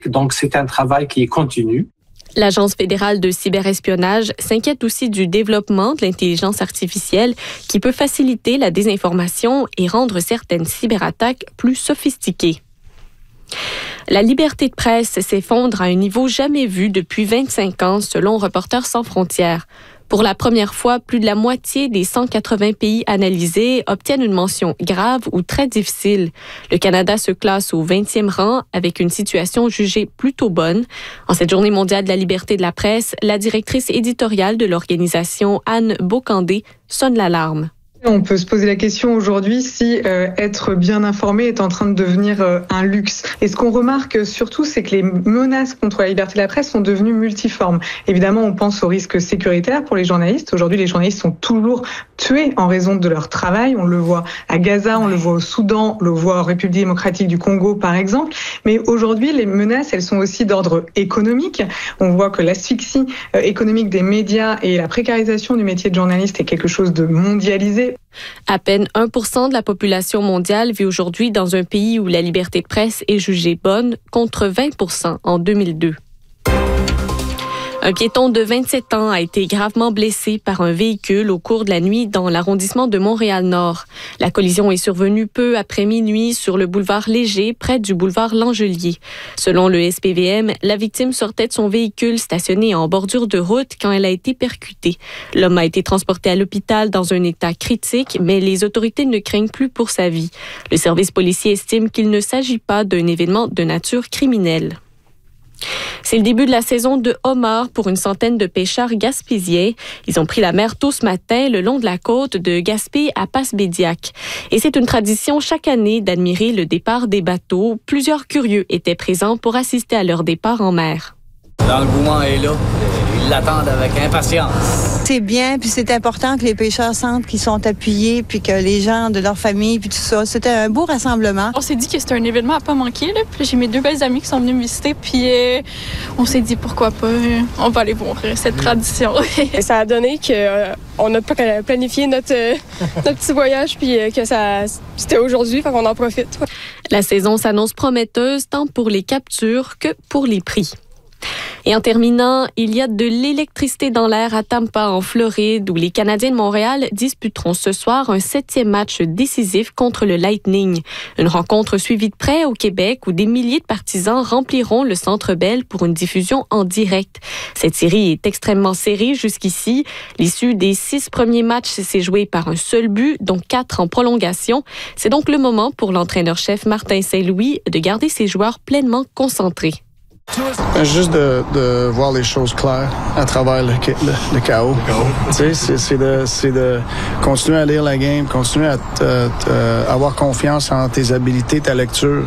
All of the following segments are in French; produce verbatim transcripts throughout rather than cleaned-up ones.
Donc, c'est un travail qui est continu. L'Agence fédérale de cyberespionnage s'inquiète aussi du développement de l'intelligence artificielle qui peut faciliter la désinformation et rendre certaines cyberattaques plus sophistiquées. La liberté de presse s'effondre à un niveau jamais vu depuis vingt-cinq ans, selon Reporters sans frontières. Pour la première fois, plus de la moitié des cent quatre-vingts pays analysés obtiennent une mention grave ou très difficile. Le Canada se classe au vingtième rang avec une situation jugée plutôt bonne. En cette journée mondiale de la liberté de la presse, la directrice éditoriale de l'organisation, Anne Beaucandé, sonne l'alarme. On peut se poser la question aujourd'hui si euh, être bien informé est en train de devenir euh, un luxe. Et ce qu'on remarque surtout, c'est que les menaces contre la liberté de la presse sont devenues multiformes. Évidemment, on pense aux risques sécuritaires pour les journalistes. Aujourd'hui, les journalistes sont toujours tués en raison de leur travail. On le voit à Gaza, on le voit au Soudan, on le voit en République démocratique du Congo, par exemple. Mais aujourd'hui, les menaces, elles sont aussi d'ordre économique. On voit que l'asphyxie euh, économique des médias et la précarisation du métier de journaliste est quelque chose de mondialisé. À peine un pour cent de la population mondiale vit aujourd'hui dans un pays où la liberté de presse est jugée bonne, contre vingt pour cent en deux mille deux. Un piéton de vingt-sept ans a été gravement blessé par un véhicule au cours de la nuit dans l'arrondissement de Montréal-Nord. La collision est survenue peu après minuit sur le boulevard Léger, près du boulevard Langelier. Selon le S P V M, la victime sortait de son véhicule stationné en bordure de route quand elle a été percutée. L'homme a été transporté à l'hôpital dans un état critique, mais les autorités ne craignent plus pour sa vie. Le service policier estime qu'il ne s'agit pas d'un événement de nature criminelle. C'est le début de la saison de homards pour une centaine de pêcheurs gaspésiens. Ils ont pris la mer tôt ce matin le long de la côte de Gaspé à Passe-Bédiac. Et c'est une tradition chaque année d'admirer le départ des bateaux. Plusieurs curieux étaient présents pour assister à leur départ en mer. L'engouement est là. Ils l'attendent avec impatience. C'est bien, puis c'est important que les pêcheurs sentent qu'ils sont appuyés, puis que les gens de leur famille, puis tout ça. C'était un beau rassemblement. On s'est dit que c'était un événement à pas manquer. Là. Puis j'ai mes deux belles amies qui sont venues me visiter, puis euh, on s'est dit pourquoi pas, euh, on va aller voir cette tradition. Et ça a donné qu'on euh, n'a pas planifié notre, euh, notre petit voyage, puis euh, que ça, c'était aujourd'hui, fait qu'on en profite. Ouais. La saison s'annonce prometteuse tant pour les captures que pour les prix. Et en terminant, il y a de l'électricité dans l'air à Tampa, en Floride, où les Canadiens de Montréal disputeront ce soir un septième match décisif contre le Lightning. Une rencontre suivie de près au Québec, où des milliers de partisans rempliront le Centre Bell pour une diffusion en direct. Cette série est extrêmement serrée jusqu'ici. L'issue des six premiers matchs s'est jouée par un seul but, dont quatre en prolongation. C'est donc le moment pour l'entraîneur-chef Martin Saint-Louis de garder ses joueurs pleinement concentrés. Juste de, de voir les choses claires à travers le, le, le chaos. Tu sais, c'est, c'est, de, c'est de continuer à lire la game, continuer à te, te, avoir confiance en tes habiletés, ta lecture.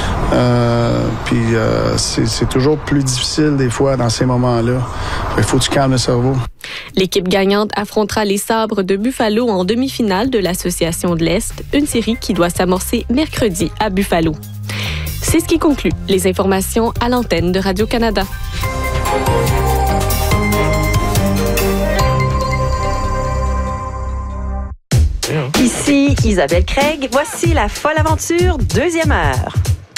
Euh, puis euh, c'est, c'est toujours plus difficile des fois dans ces moments-là. Il faut que tu calmes le cerveau. L'équipe gagnante affrontera les Sabres de Buffalo en demi-finale de l'Association de l'Est, une série qui doit s'amorcer mercredi à Buffalo. C'est ce qui conclut les informations à l'antenne de Radio-Canada. Ici Isabelle Craig. Voici la folle aventure, deuxième heure.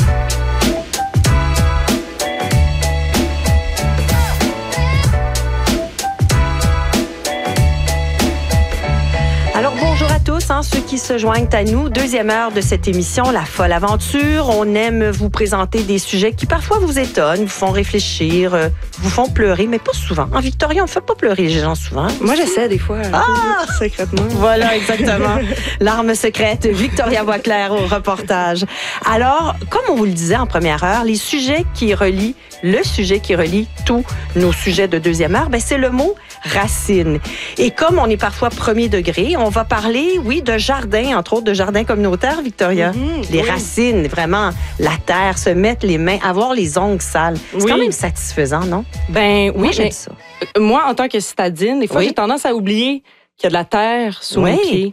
Alors, bonjour à tous, hein, ceux qui se joignent à nous. Deuxième heure de cette émission, La Folle Aventure. On aime vous présenter des sujets qui parfois vous étonnent, vous font réfléchir, euh, vous font pleurer, mais pas souvent. En Victoria, on ne fait pas pleurer les gens souvent. Moi, j'essaie des fois. Ah! Secrètement. Voilà, exactement. L'arme secrète, Victoria Boisclair au reportage. Alors, comme on vous le disait en première heure, les sujets qui relient, le sujet qui relie tous nos sujets de deuxième heure, ben, c'est le mot racine. Et comme on est parfois premier degré, on va parler, oui, de jardin, entre autres de jardin communautaire, Victoria. Mm-hmm, les oui. racines, vraiment, la terre, se mettre les mains, avoir les ongles sales. C'est oui. quand même satisfaisant, non? Ben oui, moi, j'aime mais ça. Moi, en tant que citadine, des fois, oui. j'ai tendance à oublier qu'il y a de la terre sous oui. mes pieds.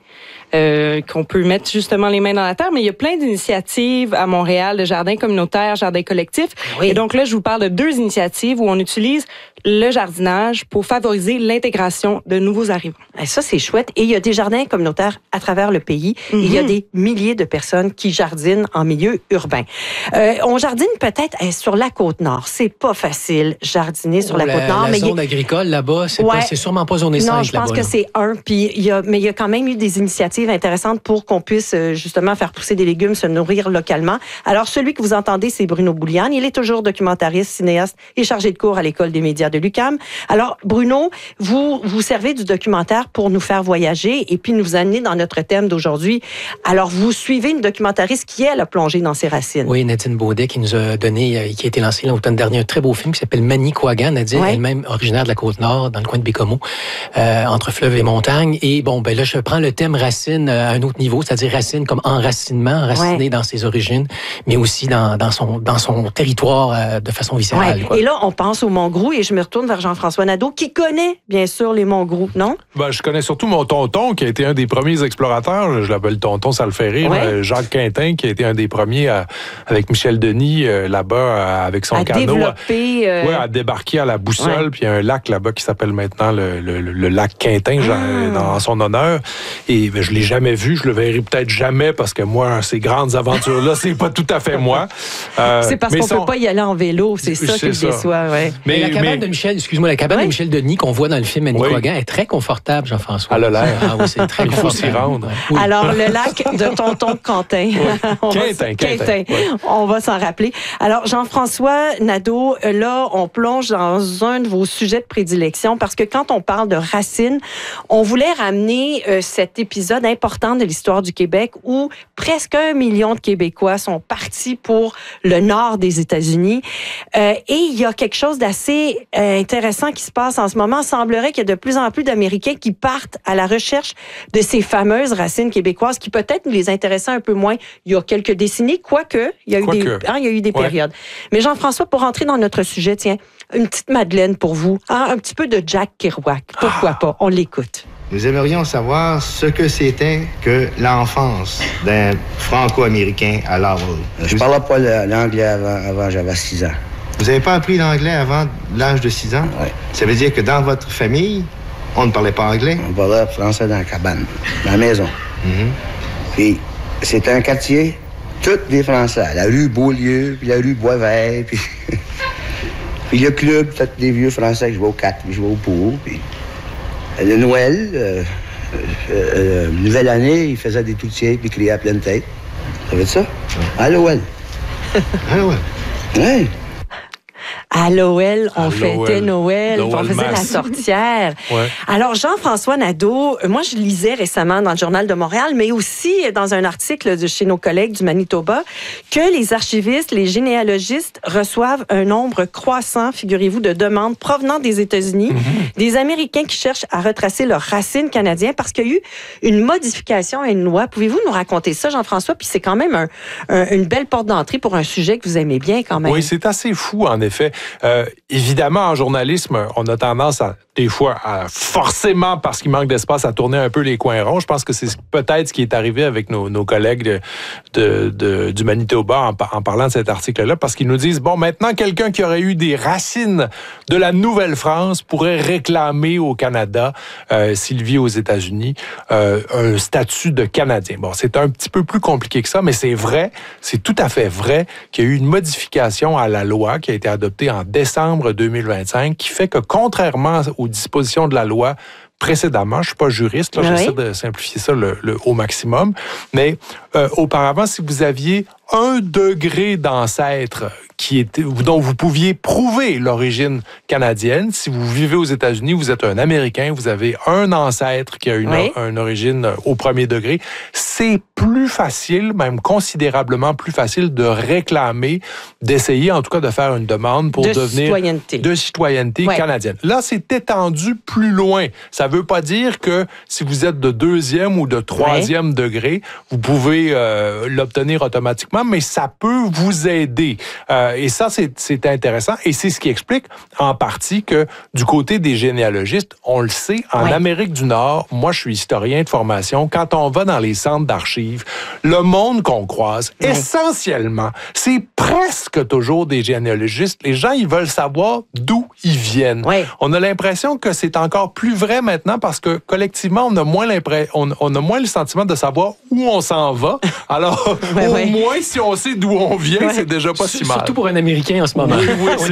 euh, qu'on peut mettre justement les mains dans la terre. Mais il y a plein d'initiatives à Montréal, de jardins communautaires, jardins collectifs. Oui. Et donc là, je vous parle de deux initiatives où on utilise le jardinage pour favoriser l'intégration de nouveaux arrivants. Et ça, c'est chouette. Et il y a des jardins communautaires à travers le pays. Mm-hmm. Et il y a des milliers de personnes qui jardinent en milieu urbain. Euh, on jardine peut-être eh, sur la Côte-Nord. C'est pas facile, jardiner sur oh, la, la Côte-Nord. La mais zone il... agricole, là-bas, c'est, ouais. pas, c'est sûrement pas zone cinq. Non, je pense que là. c'est un. Puis il y a, mais il y a quand même eu des initiatives intéressantes pour qu'on puisse justement faire pousser des légumes, se nourrir localement. Alors, celui que vous entendez, c'est Bruno Bouliane. Il est toujours documentariste, cinéaste et chargé de cours à l'École des médias de l'U Q A M. Alors, Bruno, vous vous servez du documentaire pour nous faire voyager et puis nous amener dans notre thème d'aujourd'hui. Alors, vous suivez une documentariste qui, elle, a plongé dans ses racines. Oui, Nadine Baudet, qui nous a donné, qui a été lancé l'automne dernier, un très beau film qui s'appelle Manicouagan. Nadine, ouais. elle-même originaire de la Côte-Nord, dans le coin de Bécomo, euh, entre fleuve et montagne. Et bon, ben là, je prends le thème racine à un autre niveau, c'est-à-dire racine comme enracinement, enraciné ouais. dans ses origines, mais aussi dans, dans, son, dans son territoire euh, de façon viscérale. Ouais. Et là, on pense au Mont-Grou et je me retourne vers Jean-François Nadeau, qui connaît, bien sûr, les Mont-Grou, non? Ben, je connais surtout mon tonton, qui a été un des premiers explorateurs. Je l'appelle tonton, ça le fait rire. Ouais. Jacques Quintin, qui a été un des premiers à, avec Michel Denis, euh, là-bas, à, avec son à canot. Développer, euh... Oui, à débarquer à la Boussole. Ouais. Puis il y a un lac là-bas qui s'appelle maintenant le, le, le lac Quintin, ah. dans son honneur. Et ben, je l'ai jamais vu. Je le verrai peut-être jamais parce que moi, ces grandes aventures-là, c'est pas tout à fait moi. Euh, c'est parce qu'on son... peut pas y aller en vélo. C'est ça c'est qui ça. le déçoit. Ouais. Mais, mais la cabane mais... de Michel, excuse-moi, la cabane ouais. de Michel Denis qu'on voit dans le film Manicouagan oui. est très confortable, Jean-François. Elle a l'air. Ah oui, c'est très Il confortable. faut s'y rendre. Oui. Alors, le lac de tonton Quentin. Oui. Quintin, Quintin. Oui. On va s'en rappeler. Alors, Jean-François Nadeau, là, on plonge dans un de vos sujets de prédilection parce que quand on parle de racines, on voulait ramener euh, cet épisode important de l'histoire du Québec où presque un million de Québécois sont partis pour le nord des États-Unis. Euh, et il y a quelque chose d'assez euh, intéressant qui se passe en ce moment. Il semblerait qu'il y a de plus en plus d'Américains qui partent à la recherche de ces fameuses racines québécoises qui peut-être nous les intéressaient un peu moins il y a quelques décennies, quoique il y a eu des, hein, il y a eu des ouais. périodes. Mais Jean-François, pour rentrer dans notre sujet, tiens, une petite Madeleine pour vous, hein, un petit peu de Jack Kerouac. Pourquoi ah. pas? On l'écoute. Nous aimerions savoir ce que c'était que l'enfance d'un Franco-Américain à Laval. Je ne parlais pas l'anglais avant, avant j'avais six ans. Vous n'avez pas appris l'anglais avant l'âge de six ans? Oui. Ça veut dire que dans votre famille, on ne parlait pas anglais? On parlait français dans la cabane, dans la maison. Mm-hmm. Puis c'était un quartier, tous des Français. La rue Beaulieu, puis la rue Boisvert, puis... puis le club, tous des vieux Français que je vais au quatre, puis je vais au Pau, puis... Le Noël, euh, euh, euh, nouvelle année, il faisait des toutiers puis criait à pleine tête. Vous savez ça? À Noël. À Noël. Oui. À Noël, on fêtait Noël, on faisait la sorcière. Ouais. Alors, Jean-François Nadeau, moi, je lisais récemment dans le Journal de Montréal, mais aussi dans un article de chez nos collègues du Manitoba, que les archivistes, les généalogistes reçoivent un nombre croissant, figurez-vous, de demandes provenant des États-Unis, mm-hmm. des Américains qui cherchent à retracer leurs racines canadiennes parce qu'il y a eu une modification à une loi. Pouvez-vous nous raconter ça, Jean-François? Puis c'est quand même un, un, une belle porte d'entrée pour un sujet que vous aimez bien quand même. Oui, c'est assez fou, en effet. Euh, évidemment, en journalisme, on a tendance à, des fois, à, forcément, parce qu'il manque d'espace, à tourner un peu les coins ronds. Je pense que c'est peut-être ce qui est arrivé avec nos, nos collègues de, de, de, du Manitoba en, en parlant de cet article-là, parce qu'ils nous disent, bon, maintenant, quelqu'un qui aurait eu des racines de la Nouvelle-France pourrait réclamer au Canada, euh, s'il vit aux États-Unis, euh, un statut de Canadien. Bon, c'est un petit peu plus compliqué que ça, mais c'est vrai, c'est tout à fait vrai qu'il y a eu une modification à la loi qui a été adoptée en décembre deux mille vingt-cinq, qui fait que, contrairement aux dispositions de la loi précédemment, je suis pas juriste, là, oui. j'essaie de simplifier ça le, le, au maximum, mais euh, auparavant, si vous aviez un degré d'ancêtre qui était, dont vous pouviez prouver l'origine canadienne, si vous vivez aux États-Unis, vous êtes un Américain, vous avez un ancêtre qui a une, oui. une origine au premier degré, c'est plus facile, même considérablement plus facile de réclamer, d'essayer en tout cas de faire une demande pour de devenir citoyenneté. de citoyenneté ouais. canadienne. Là, c'est étendu plus loin. Ça ne veut pas dire que si vous êtes de deuxième ou de troisième ouais. degré, vous pouvez euh, l'obtenir automatiquement, mais ça peut vous aider. Euh, Euh, et ça, c'est, c'est intéressant. Et c'est ce qui explique en partie que du côté des généalogistes, on le sait, en ouais. Amérique du Nord, moi, je suis historien de formation, quand on va dans les centres d'archives, le monde qu'on croise, ouais. essentiellement, c'est presque toujours des généalogistes. Les gens, ils veulent savoir d'où ils viennent. Ouais. On a l'impression que c'est encore plus vrai maintenant parce que collectivement, on a moins l'impression, on, on a moins le sentiment de savoir où on s'en va. Alors, ouais, au ouais. moins, si on sait d'où on vient, ouais. c'est déjà pas si mal. Surtout pour un Américain en ce moment. Oui, oui,